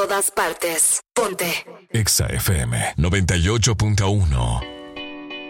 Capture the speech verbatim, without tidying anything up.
todas partes. Ponte. Exa F M noventa y ocho punto uno.